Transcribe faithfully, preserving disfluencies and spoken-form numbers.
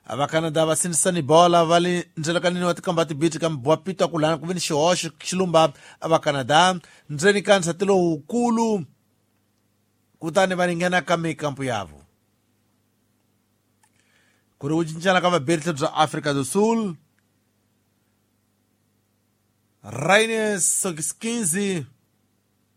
ava Canada va sinisani bola vali ndzela kanini wa tikambati biti kam bua pita kulana kuvini xihoxo xilumba ava Canada ndzeni ka nsatilo wukulu kutani va ringena ka mikampu yavo ku ri ku cincana ka vabirhli bya Africa do Sul. Rainer Sokiskinzi